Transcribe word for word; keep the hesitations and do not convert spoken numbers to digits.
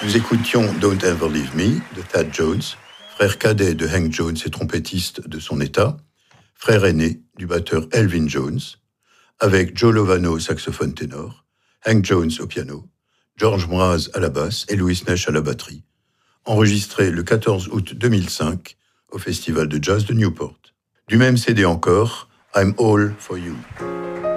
Nous écoutions Don't Ever Leave Me de Thad Jones, frère cadet de Hank Jones et trompettiste de son état, frère aîné du batteur Elvin Jones, avec Joe Lovano au saxophone ténor, Hank Jones au piano, George Mraz à la basse et Louis Nash à la batterie, enregistré le quatorze août deux mille cinq au Festival de Jazz de Newport. Du même C D encore, I'm All For You.